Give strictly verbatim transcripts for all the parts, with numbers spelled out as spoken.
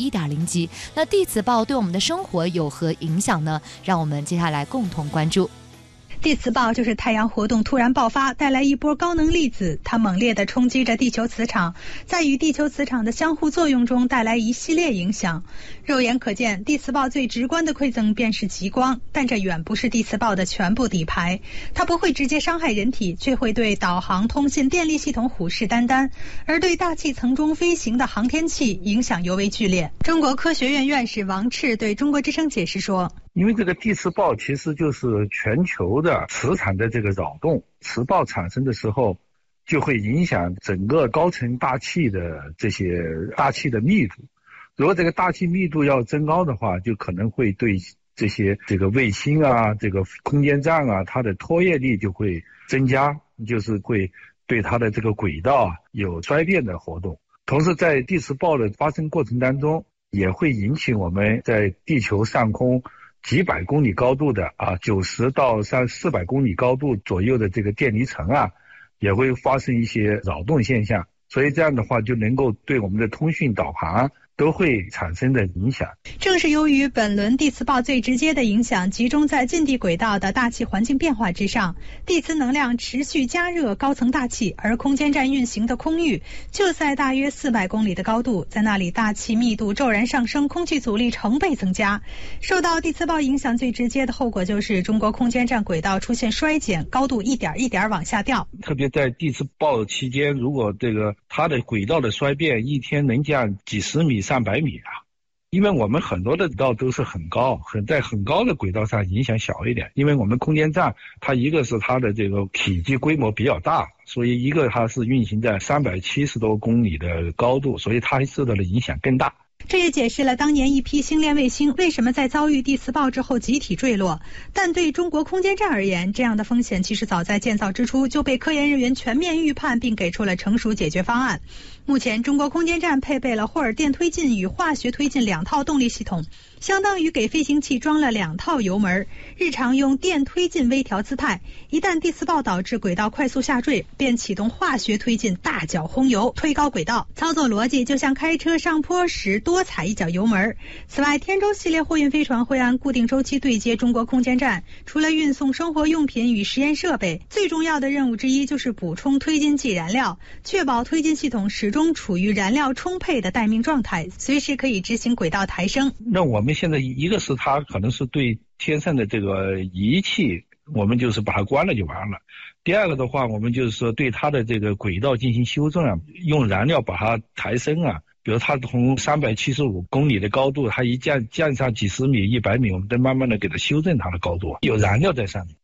一点零级。那地磁暴对我们的生活有何影响呢？让我们接下来共同关注。 地磁暴就是太阳活动突然爆发，带来一波高能粒子，它猛烈地冲击着地球磁场，在与地球磁场的相互作用中带来一系列影响。肉眼可见，地磁暴最直观的馈赠便是极光，但这远不是地磁暴的全部底牌。它不会直接伤害人体，却会对导航、通信、电力系统虎视眈眈，而对大气层中飞行的航天器影响尤为剧烈。中国科学院院士王赤对中国之声解释说， 因为这个地磁暴其实就是全球的磁场的这个扰动，磁暴产生的时候就会影响整个高层大气的这些大气的密度。如果这个大气密度要增高的话，就可能会对这些这个卫星啊、这个空间站啊，它的拖曳力就会增加，就是会对它的这个轨道啊有衰变的活动。同时在地磁暴的发生过程当中，也会引起我们在地球上空几百公里高度的啊，九十到三四百公里高度左右的这个电离层啊，也会发生一些扰动现象，所以这样的话就能够对我们的通讯导航都会产生的影响。 正是由于本轮地磁暴最直接的影响集中在近地轨道的大气环境变化之上，地磁能量持续加热高层大气，而空间站运行的空域就在大约四百公里的高度，在那里大气密度骤然上升，空气阻力成倍增加。受到地磁暴影响最直接的后果就是中国空间站轨道出现衰减，高度一点一点往下掉。 特别在地磁暴期间，如果这个它的轨道的衰变一天能降几十米上百米啊，因为我们很多的轨道都是很高，很在很高的轨道上影响小一点，因为我们空间站它一个是它的这个体积规模比较大，所以一个它是运行在三百七十多公里的高度，所以它受到的影响更大。 这也解释了当年一批星链卫星为什么在遭遇地磁暴之后集体坠落。但对中国空间站而言，这样的风险其实早在建造之初就被科研人员全面预判，并给出了成熟解决方案。目前中国空间站配备了霍尔电推进与化学推进两套动力系统，相当于给飞行器装了两套油门，日常用电推进微调姿态，一旦地磁暴导致轨道快速下坠，便启动化学推进大脚轰油推高轨道。操作逻辑就像开车上坡时多踩一脚油门。此外，天舟系列货运飞船会按固定周期对接中国空间站，除了运送生活用品与实验设备，最重要的任务之一就是补充推进剂燃料，确保推进系统始终处于燃料充沛的待命状态，随时可以执行轨道抬升。 那我们现在一个是它可能是对天上的这个仪器，我们就是把它关了就完了。第二个的话，我们就是说对它的这个轨道进行修正啊，用燃料把它抬升啊。比如它从三百七十五公里的高度，它一降降上几十米、一百米，我们再慢慢的给它修正它的高度，有燃料在上面。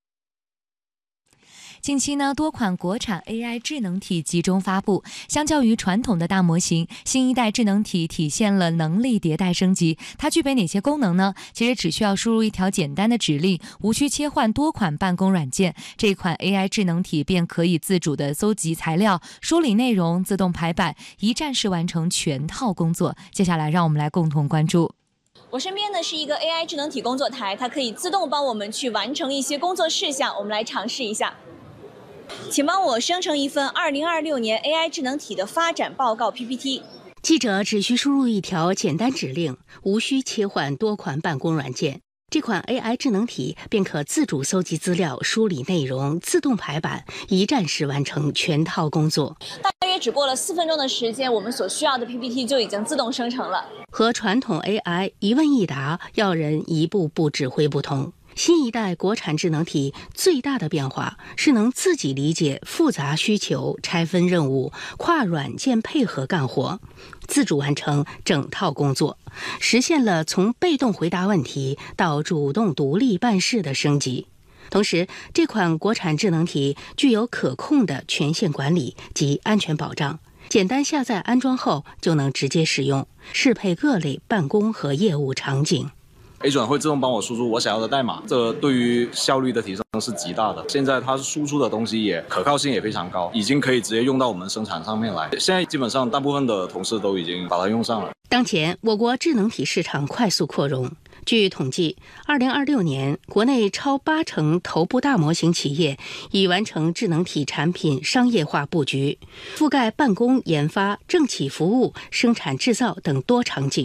近期呢，多款国产 A I 智能体集中发布。相较于传统的大模型，新一代智能体体现了能力迭代升级。它具备哪些功能呢？其实只需要输入一条简单的指令，无需切换多款办公软件，这款 A I 智能体便可以自主的搜集材料、梳理内容、自动排版，一站式完成全套工作。接下来，让我们来共同关注。 我身边呢是一个 A I 智能体工作台，它可以自动帮我们去完成一些工作事项。我们来尝试一下。请帮我生成一份二零二六年 A I 智能体的发展报告 P P T。 记者只需输入一条简单指令，无需切换多款办公软件，这款 A I 智能体便可自主搜集资料、梳理内容、自动排版，一站式完成全套工作。 大约只过了四分钟的时间，我们所需要的 P P T 就已经自动生成了。 和传统 A I 一问一答、要人一步步指挥不同，新一代国产智能体最大的变化是能自己理解复杂需求，拆分任务，跨软件配合干活，自主完成整套工作，实现了从被动回答问题到主动独立办事的升级。同时，这款国产智能体具有可控的权限管理及安全保障，简单下载安装后就能直接使用，适配各类办公和业务场景。 A 转会自动帮我输出我想要的代码，这对于效率的提升是极大的。现在它输出的东西也可靠性也非常高，已经可以直接用到我们生产上面来。现在基本上大部分的同事都已经把它用上了。 当前我国智能体市场快速扩容，据统计，二零二六年国内超八成头部大模型企业已完成智能体产品商业化布局，覆盖办公、研发、政企服务、生产制造等多场景。